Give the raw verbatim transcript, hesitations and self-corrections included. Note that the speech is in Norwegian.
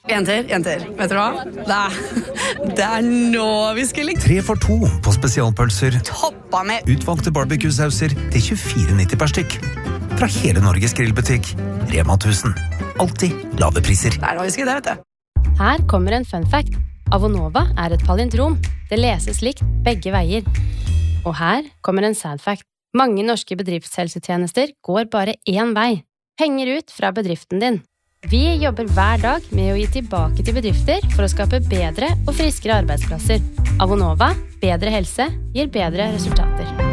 Jenter, jenter, vet dere hva? Det er, det er nå vi skal ligge. Tre for to på spesialpølser. Toppa med Utvalgte barbecue-sauser til tjuefire nitti per stykk. Fra hele Norges grillbutikk. Rema tusen. Alltid lave priser. Det er nå vi skal det, vet du. Her kommer en fun fact. Avonova er et palindrom. Det leses likt begge veier. Og her kommer en sad fact. Mange norske bedriftshelsetjenester går bare én vei. Henger ut fra bedriften din. Vi jobber hver dag med å gi tilbake til bedrifter for å skape bedre og friskere arbeidsplasser. Avonova, bedre helse, gir bedre resultater.